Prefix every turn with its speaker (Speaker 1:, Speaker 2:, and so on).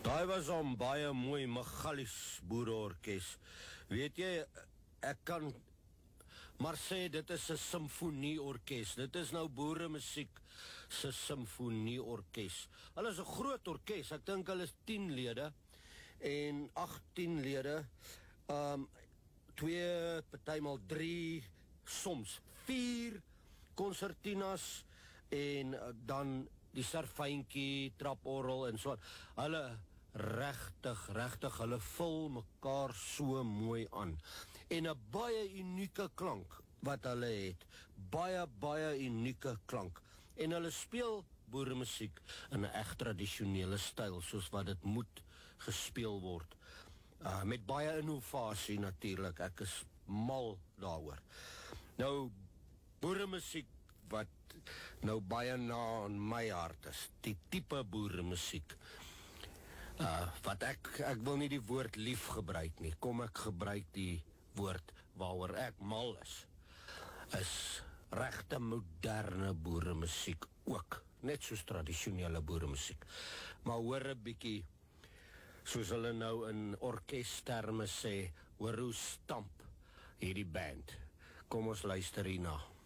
Speaker 1: Daai was om baie mooi Magalies boereorkes. Weet jy, ek kan maar sê, dit is 'n simfonieorkes. Dit is nou boeremusiek se simfonieorkes. Hulle is 'n groot orkes. Ek dink hulle is 10 lede en 18 lede. 2, partymal 3, soms 4 konsertinas en dan die serfyntjie, traporgel en so. Hulle regtig, hulle vul mekaar so mooi aan. En 'n baie unieke klank wat hulle het. Baie unieke klank. En hulle speel boeremusiek in 'n reg tradisionele styl, soos wat dit moet gespeel word. Met baie innovasie natuurlik. Ek is mal daaroor. Nou, boeremusiek wat nou baie na aan my hart is, die tipe boeremusiek. Wat ek wil nie die woord lief gebruik nie, kom ek gebruik die woord waaroor ek mal is regte moderne boeremusiek ook, net soos tradisionele boeremusiek. Maar hoor 'n bietjie, soos hulle nou in orkesterme sê, hoor hoe stamp hierdie band. Kom ons luister hierna.